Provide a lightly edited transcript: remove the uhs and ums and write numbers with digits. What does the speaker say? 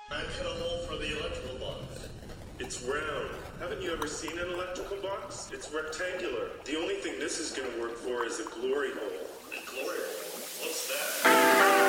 I cut a hole for the electrical box. It's round. Haven't you ever seen an electrical box? It's rectangular. The only thing this is gonna work for is a glory hole. A glory hole? What's that?